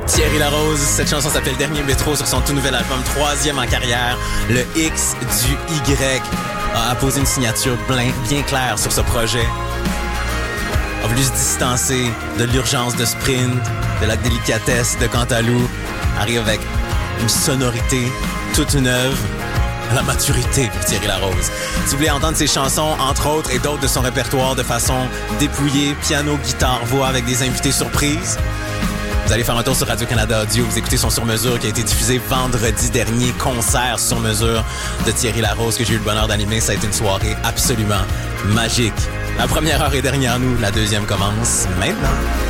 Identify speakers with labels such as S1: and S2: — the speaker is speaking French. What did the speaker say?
S1: Thierry Larose, cette chanson s'appelle Dernier Métro sur son tout nouvel album, 3e en carrière. Le X du Y a apposé une signature bien claire sur ce projet. A voulu se distancer de l'urgence de Sprint, de la délicatesse de Cantalou. Arrive avec une sonorité toute neuve, la maturité pour Thierry Larose. Si vous voulez entendre ses chansons, entre autres, et d'autres de son répertoire de façon dépouillée, piano, guitare, voix, avec des invités surprises, vous allez faire un tour sur Radio-Canada Audio. Vous écoutez son Sur-Mesure qui a été diffusé vendredi dernier. Concert Sur-Mesure de Thierry Larose que j'ai eu le bonheur d'animer. Ça a été une soirée absolument magique. La première heure est derrière nous. La deuxième commence maintenant.